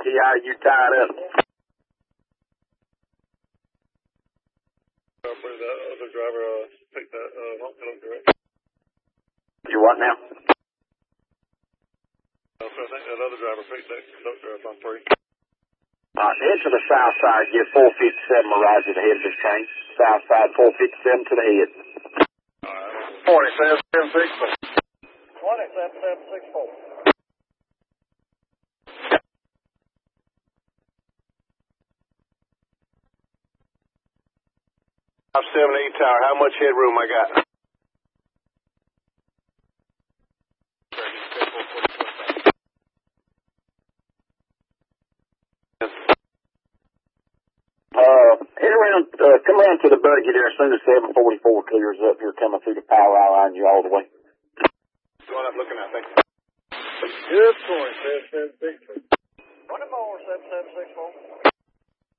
TI, you tied up. The other driver picked that Hospital direct. You what now? So I think that other driver picked that conductor up on 3. Head to the south side, get 457 Mirage at the head of this train. South side, 457 to the head. 27-7-6-4. 27-7-6-4. I'm 7-8 tower. How much headroom I got? Come around to the buggy there as soon as 744 clears up. You're coming through the power line, you all the way. Going up looking at, thank you. Good point, 7-7-6-4. 24-7-7-6-4.